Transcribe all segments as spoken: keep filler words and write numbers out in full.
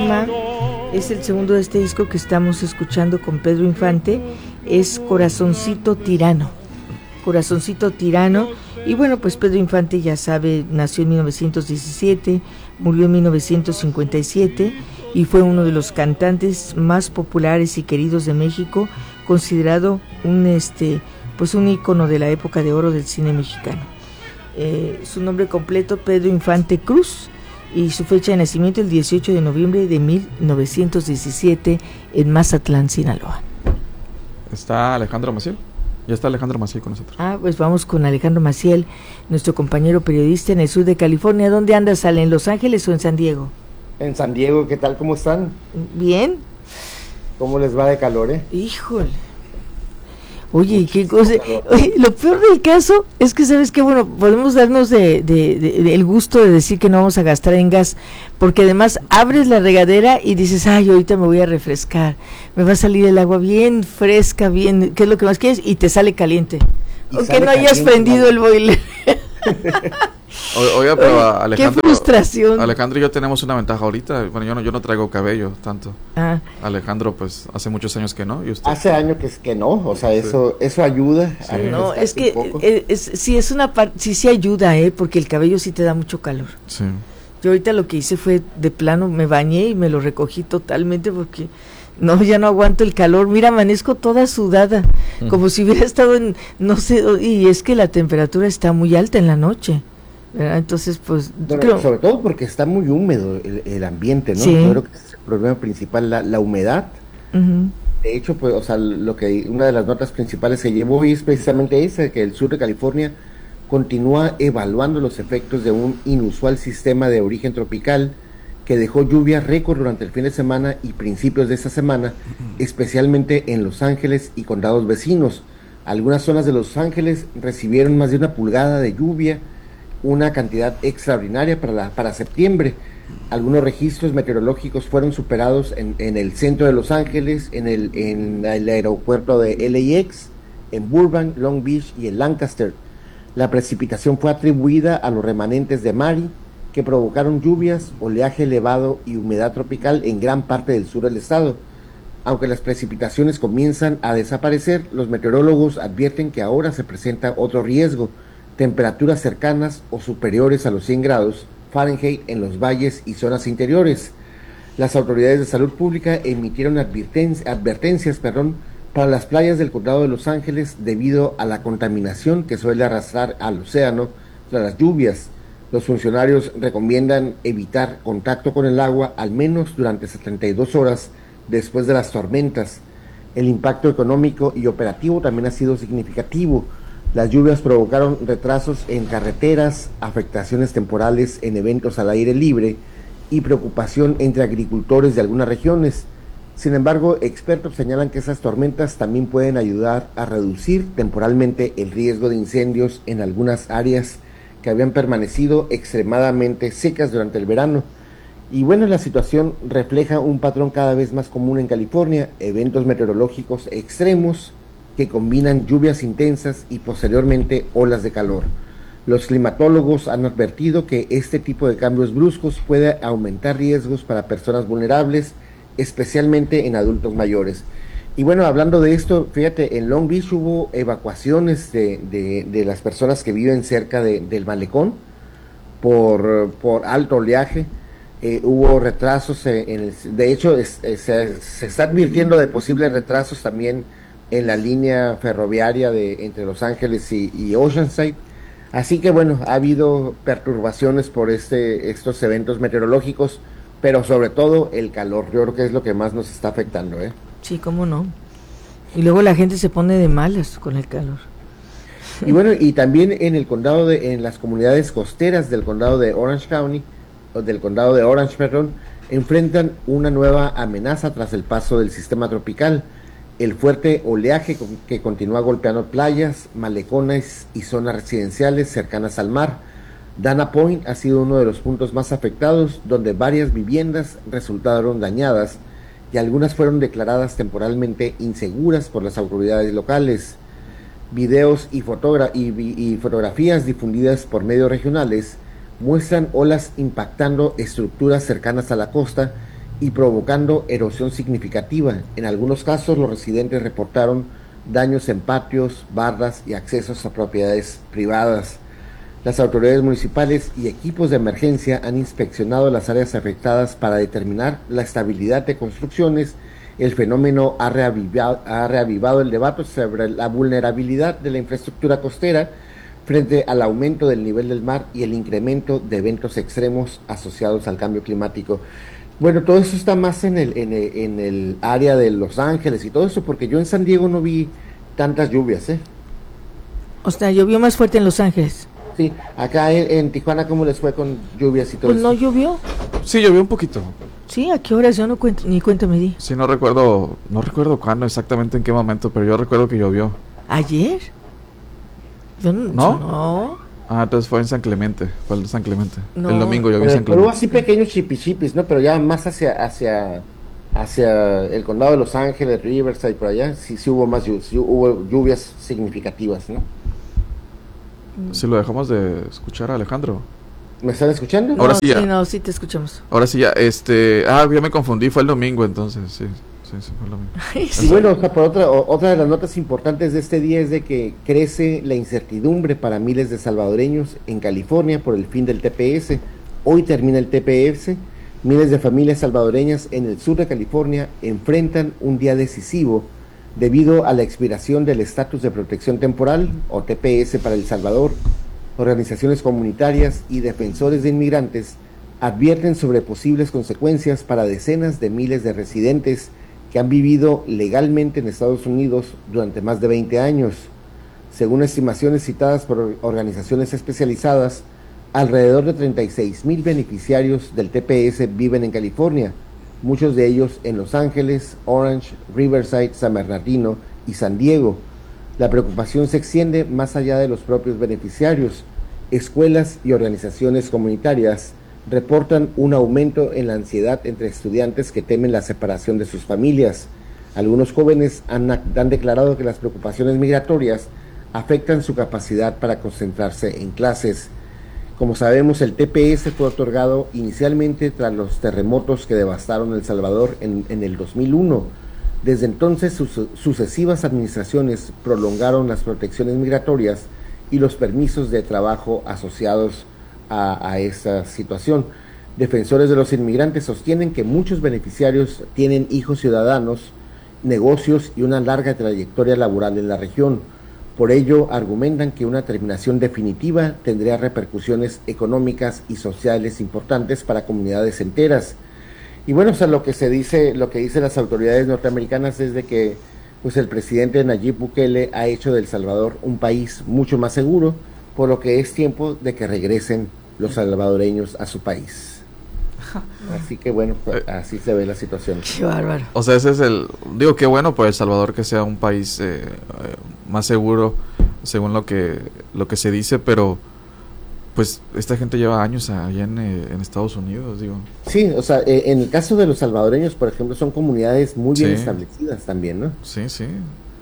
tema es el segundo de este disco que estamos escuchando con Pedro Infante, es Corazoncito Tirano. Corazoncito Tirano. Y bueno, pues Pedro Infante, ya sabe, nació en mil novecientos diecisiete, murió en mil novecientos cincuenta y siete y fue uno de los cantantes más populares y queridos de México, considerado un este pues un ícono de la época de oro del cine mexicano. Eh, su nombre completo, Pedro Infante Cruz, y su fecha de nacimiento el dieciocho de noviembre de mil novecientos diecisiete en Mazatlán, Sinaloa. ¿Está Alejandro Maciel? Ya está Alejandro Maciel con nosotros. Ah, pues vamos con Alejandro Maciel, nuestro compañero periodista en el sur de California. ¿Dónde andas, Ale? ¿En Los Ángeles o en San Diego? En San Diego, ¿qué tal? ¿Cómo están? Bien. ¿Cómo les va de calor, eh? Híjole. Oye, qué cosa. Oye, lo peor del caso es que, ¿sabes qué? Bueno, podemos darnos de, de, de, de el gusto de decir que no vamos a gastar en gas, porque además abres la regadera y dices, ay, ahorita me voy a refrescar, me va a salir el agua bien fresca, bien, ¿qué es lo que más quieres? Y te sale caliente, aunque no hayas prendido el boiler. Oiga, pero Oye, Alejandro, qué frustración. Alejandro y yo tenemos una ventaja ahorita. Bueno, yo no, yo no traigo cabello tanto. Ah. Alejandro, pues, hace muchos años que no. ¿Y usted? Hace años que, que no, o sea, eso sí. eso ayuda. Sí. A no, es que es, es, sí es una parte, sí sí ayuda, eh, porque el cabello sí te da mucho calor. Sí. Yo ahorita lo que hice fue de plano me bañé y me lo recogí totalmente porque no, ya no aguanto el calor. Mira, amanezco toda sudada, mm. como si hubiera estado en, no sé, y es que la temperatura está muy alta en la noche. ¿Verdad? Entonces, pues... Bueno, creo... sobre todo porque está muy húmedo el, el ambiente, ¿no? Sí. Yo creo que es el problema principal, la, la humedad. Uh-huh. De hecho, pues, o sea, lo que una de las notas principales que llevó hoy es precisamente esa, que el sur de California continúa evaluando los efectos de un inusual sistema de origen tropical que dejó lluvia récord durante el fin de semana y principios de esta semana, especialmente en Los Ángeles y condados vecinos. Algunas zonas de Los Ángeles recibieron más de una pulgada de lluvia, una cantidad extraordinaria para, la, para septiembre. Algunos registros meteorológicos fueron superados en, en el centro de Los Ángeles, en el, en el aeropuerto de L A X, en Burbank, Long Beach y en Lancaster. La precipitación fue atribuida a los remanentes de Mari, que provocaron lluvias, oleaje elevado y humedad tropical en gran parte del sur del estado. Aunque las precipitaciones comienzan a desaparecer, los meteorólogos advierten que ahora se presenta otro riesgo: temperaturas cercanas o superiores a los cien grados Fahrenheit en los valles y zonas interiores. Las autoridades de salud pública emitieron adverten- advertencias perdón, para las playas del condado de Los Ángeles debido a la contaminación que suele arrastrar al océano tras las lluvias. Los funcionarios recomiendan evitar contacto con el agua al menos durante setenta y dos horas después de las tormentas. El impacto económico y operativo también ha sido significativo. Las lluvias provocaron retrasos en carreteras, afectaciones temporales en eventos al aire libre y preocupación entre agricultores de algunas regiones. Sin embargo, expertos señalan que esas tormentas también pueden ayudar a reducir temporalmente el riesgo de incendios en algunas áreas que habían permanecido extremadamente secas durante el verano. Y bueno, la situación refleja un patrón cada vez más común en California: eventos meteorológicos extremos que combinan lluvias intensas y posteriormente olas de calor. Los climatólogos han advertido que este tipo de cambios bruscos puede aumentar riesgos para personas vulnerables, especialmente en adultos mayores. Y bueno, hablando de esto, fíjate, en Long Beach hubo evacuaciones de, de, de las personas que viven cerca de, del malecón por, por alto oleaje. Eh, hubo retrasos, en el, de hecho es, es, se, se está advirtiendo de posibles retrasos también en la línea ferroviaria de entre Los Ángeles y, y Oceanside. Así que bueno, ha habido perturbaciones por este estos eventos meteorológicos, pero sobre todo el calor, yo creo que es lo que más nos está afectando, ¿eh? Sí, cómo no. Y luego la gente se pone de malas con el calor. Y bueno, y también en el condado de, en las comunidades costeras del condado de Orange County, o del condado de Orange, perdón, enfrentan una nueva amenaza tras el paso del sistema tropical. El fuerte oleaje que continúa golpeando playas, malecones y zonas residenciales cercanas al mar. Dana Point ha sido uno de los puntos más afectados, donde varias viviendas resultaron dañadas y algunas fueron declaradas temporalmente inseguras por las autoridades locales. Videos y, fotogra- y, y fotografías difundidas por medios regionales muestran olas impactando estructuras cercanas a la costa y provocando erosión significativa. En algunos casos los residentes reportaron daños en patios, bardas y accesos a propiedades privadas. Las autoridades municipales y equipos de emergencia han inspeccionado las áreas afectadas para determinar la estabilidad de construcciones. El fenómeno ha reavivado, ha reavivado el debate sobre la vulnerabilidad de la infraestructura costera frente al aumento del nivel del mar y el incremento de eventos extremos asociados al cambio climático. Bueno, todo eso está más en el, en el, en el área de Los Ángeles y todo eso, porque yo en San Diego no vi tantas lluvias, ¿eh? O sea, llovió más fuerte en Los Ángeles. Sí, acá en, en Tijuana, ¿cómo les fue con lluvias y todo pues eso? Pues no llovió. Sí, llovió un poquito. Sí, ¿a qué horas? Yo no cuento, ni cuenta me di. Sí, no recuerdo, no recuerdo cuándo exactamente, en qué momento, pero yo recuerdo que llovió. ¿Ayer? Yo no. ¿No? Yo no. Ah, entonces fue en San Clemente, fue el de San Clemente. No. El domingo llovió en Pero, San pero Clemente. hubo así pequeños chipichipis, ¿no? Pero ya más hacia hacia hacia el condado de Los Ángeles, Riverside, por allá, sí, sí hubo más lluvias, sí hubo lluvias significativas, ¿no? Si lo dejamos de escuchar a Alejandro. ¿Me están escuchando? No, Ahora sí ya. Sí, no, sí te escuchamos. Ahora sí ya, este... Ah, ya me confundí, fue el domingo entonces, sí. Sí, sí, fue el domingo. Ay, Y sí. bueno, o sea, por otra, o- otra de las notas importantes de este día es de que crece la incertidumbre para miles de salvadoreños en California por el fin del T P S. Hoy termina el T P S. Miles de familias salvadoreñas en el sur de California enfrentan un día decisivo debido a la expiración del estatus de protección temporal, o T P S para El Salvador. Organizaciones comunitarias y defensores de inmigrantes advierten sobre posibles consecuencias para decenas de miles de residentes que han vivido legalmente en Estados Unidos durante más de veinte años. Según estimaciones citadas por organizaciones especializadas, alrededor de treinta y seis mil beneficiarios del T P S viven en California, muchos de ellos en Los Ángeles, Orange, Riverside, San Bernardino y San Diego. La preocupación se extiende más allá de los propios beneficiarios. Escuelas y organizaciones comunitarias reportan un aumento en la ansiedad entre estudiantes que temen la separación de sus familias. Algunos jóvenes han, han declarado que las preocupaciones migratorias afectan su capacidad para concentrarse en clases. Como sabemos, el T P S fue otorgado inicialmente tras los terremotos que devastaron El Salvador en, en el dos mil uno. Desde entonces, sus sucesivas administraciones prolongaron las protecciones migratorias y los permisos de trabajo asociados a, a esta situación. Defensores de los inmigrantes sostienen que muchos beneficiarios tienen hijos ciudadanos, negocios y una larga trayectoria laboral en la región. Por ello, argumentan que una terminación definitiva tendría repercusiones económicas y sociales importantes para comunidades enteras. Y bueno, o sea, lo que se dice, lo que dicen las autoridades norteamericanas es de que pues el presidente Nayib Bukele ha hecho de El Salvador un país mucho más seguro, por lo que es tiempo de que regresen los salvadoreños a su país. Así que bueno, pues, así se ve la situación. Qué bárbaro. O sea, ese es el... Digo, qué bueno por El Salvador que sea un país eh, eh, más seguro, según lo que lo que se dice, pero pues esta gente lleva años allá en, eh, en Estados Unidos, digo. Sí, o sea, eh, en el caso de los salvadoreños, por ejemplo, son comunidades muy bien Sí. establecidas también, ¿no? Sí, sí.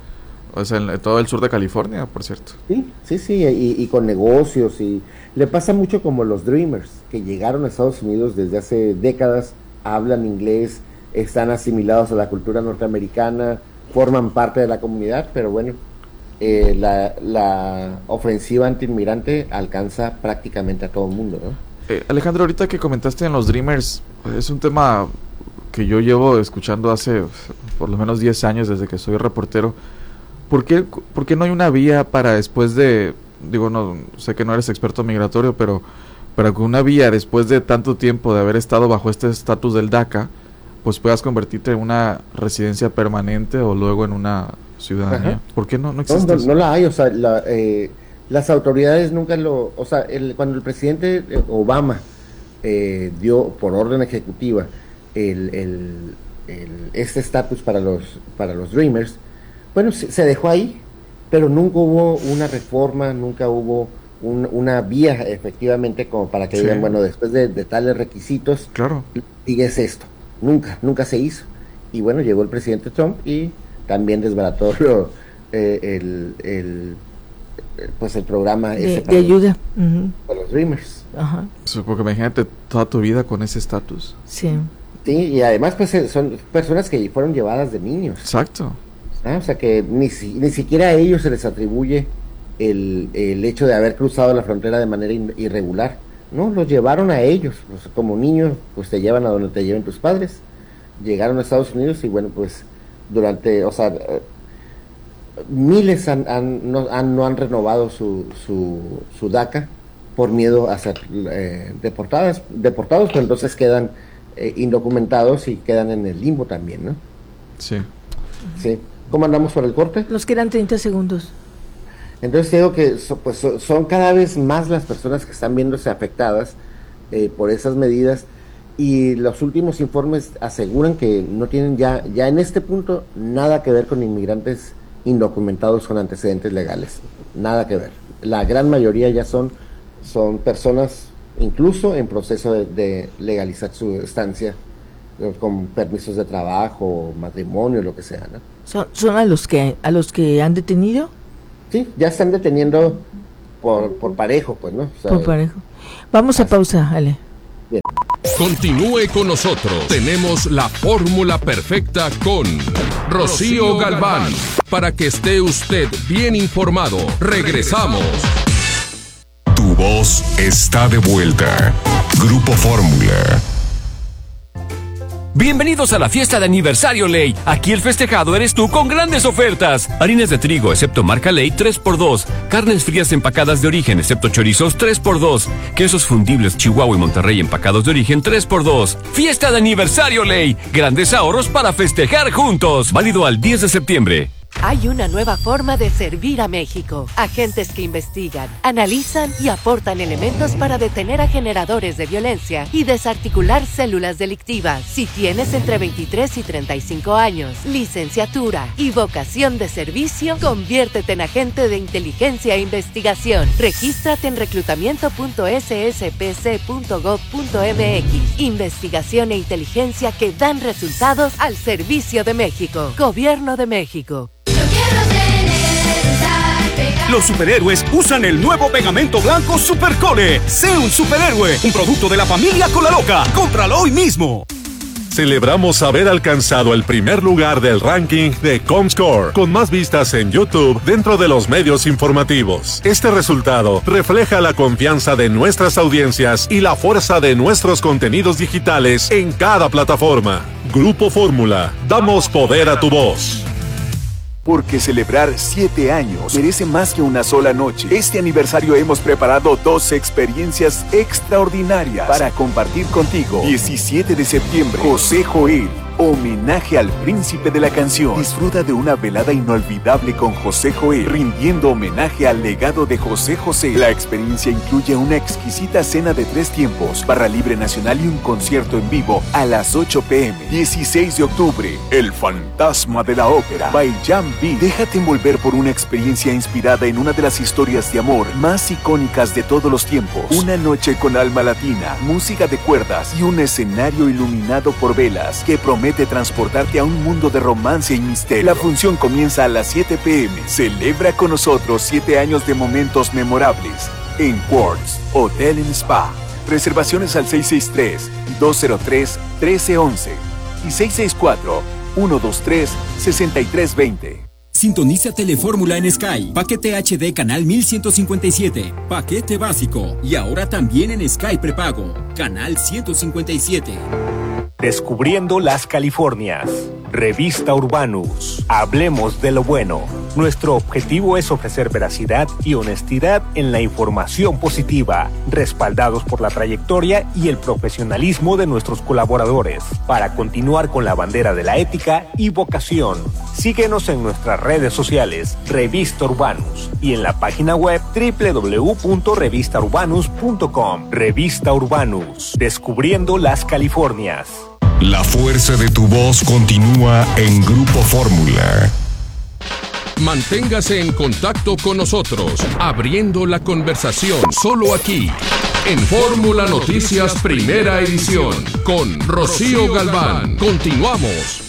O sea, en, en todo el sur de California, por cierto. Sí, sí, sí, y, y con negocios, y le pasa mucho como los Dreamers, que llegaron a Estados Unidos desde hace décadas, hablan inglés, están asimilados a la cultura norteamericana, forman parte de la comunidad, pero bueno, eh, la, la ofensiva antiinmigrante alcanza prácticamente a todo el mundo, ¿no? Eh, Alejandro, ahorita que comentaste en los Dreamers, es un tema que yo llevo escuchando hace por lo menos diez años desde que soy reportero. ¿Por qué, por qué no hay una vía para después de, digo, no sé que no eres experto migratorio, pero, pero que una vía después de tanto tiempo de haber estado bajo este estatus del DACA, pues puedas convertirte en una residencia permanente o luego en una ciudadanía? Ajá. ¿Por qué no, no No, existe no, eso? no la hay, o sea, la, eh, las autoridades nunca lo, o sea, el, cuando el presidente eh, Obama eh, dio por orden ejecutiva el, el, el, este estatus para los, para los Dreamers, bueno, se, se dejó ahí, pero nunca hubo una reforma, nunca hubo un, una vía efectivamente como para que Sí. digan, bueno, después de, de tales requisitos, Claro. sigues esto. Nunca, nunca se hizo. Y bueno, llegó el presidente Trump y también desbarató lo, eh, el, el, eh, pues el programa De, ese de ayuda. Ujú. para los Dreamers. Ajá. Sí, porque imagínate toda tu vida con ese estatus. Sí. Sí, y además pues son personas que fueron llevadas de niños. Exacto. ¿Ah? O sea que ni, ni siquiera a ellos se les atribuye el, el hecho de haber cruzado la frontera de manera in, irregular. No, los llevaron a ellos. O sea, como niños, pues te llevan a donde te lleven tus padres. Llegaron a Estados Unidos y bueno, pues durante, o sea, miles han, han, no, han, no han renovado su, su, su DACA por miedo a ser eh, deportadas, deportados, pero entonces quedan eh, indocumentados y quedan en el limbo también, ¿no? Sí. Sí. ¿Cómo andamos por el corte? Nos quedan treinta segundos. Entonces digo que so, pues, so, son cada vez más las personas que están viéndose afectadas eh, por esas medidas, y los últimos informes aseguran que no tienen ya, ya en este punto nada que ver con inmigrantes indocumentados con antecedentes legales, nada que ver. La gran mayoría ya son, son personas incluso en proceso de, de legalizar su estancia, con permisos de trabajo, matrimonio, lo que sea, ¿no? ¿Son, son a los que a los que han detenido? Sí, ya están deteniendo por, por parejo, pues, ¿no? O sea, por parejo. Vamos a pausa, Ale. Bien. Continúe con nosotros. Tenemos la fórmula perfecta con Rocío Galván, para que esté usted bien informado. Regresamos. Tu voz está de vuelta. Grupo Fórmula. Bienvenidos a la fiesta de aniversario Ley. Aquí el festejado eres tú con grandes ofertas. Harinas de trigo, excepto marca Ley, tres por dos. Carnes frías empacadas de origen, excepto chorizos, tres por dos. Quesos fundibles Chihuahua y Monterrey empacados de origen, tres por dos. Fiesta de aniversario Ley. Grandes ahorros para festejar juntos. Válido al diez de septiembre. Hay una nueva forma de servir a México. Agentes que investigan, analizan y aportan elementos para detener a generadores de violencia y desarticular células delictivas. Si tienes entre veintitrés y treinta y cinco años, licenciatura y vocación de servicio, conviértete en agente de inteligencia e investigación. Regístrate en reclutamiento punto s s p c punto gov punto m x. Investigación e inteligencia que dan resultados al servicio de México. Gobierno de México. Los superhéroes usan el nuevo pegamento blanco Supercole. Sé un superhéroe, un producto de la familia Colaloca. Cómpralo hoy mismo. Celebramos haber alcanzado el primer lugar del ranking de Comscore, con más vistas en YouTube dentro de los medios informativos. Este resultado refleja la confianza de nuestras audiencias y la fuerza de nuestros contenidos digitales en cada plataforma. Grupo Fórmula, damos poder a tu voz. Porque celebrar siete años merece más que una sola noche. Este aniversario hemos preparado dos experiencias extraordinarias para compartir contigo. diecisiete de septiembre, José Joel, homenaje al príncipe de la canción. Disfruta de una velada inolvidable con José Joel, rindiendo homenaje al legado de José José. La experiencia incluye una exquisita cena de tres tiempos, barra libre nacional y un concierto en vivo a las ocho pe eme. dieciséis de octubre, El fantasma de la ópera, by Jan B. Déjate envolver por una experiencia inspirada en una de las historias de amor más icónicas de todos los tiempos. Una noche con alma latina, música de cuerdas y un escenario iluminado por velas que promete transportarte a un mundo de romance y misterio. La función comienza a las siete pe eme. Celebra con nosotros siete años de momentos memorables en Quartz Hotel and Spa. Reservaciones al seis seis tres, dos cero tres, uno tres uno uno y seis seis cuatro, uno dos tres, seis tres dos cero. Sintoniza Telefórmula en Sky. Paquete hache de canal mil ciento cincuenta y siete. Paquete básico. Y ahora también en Sky prepago. Canal ciento cincuenta y siete. Descubriendo las Californias. Revista Urbanus. Hablemos de lo bueno. Nuestro objetivo es ofrecer veracidad y honestidad en la información positiva, respaldados por la trayectoria y el profesionalismo de nuestros colaboradores, para continuar con la bandera de la ética y vocación. Síguenos en nuestras redes sociales, Revista Urbanus, y en la página web doble u doble u doble u punto revista urbanus punto com. Revista Urbanus. Descubriendo las Californias. La fuerza de tu voz continúa en Grupo Fórmula. Manténgase en contacto con nosotros, abriendo la conversación solo aquí, en Fórmula Noticias Primera Edición, con Rocío Galván. Continuamos.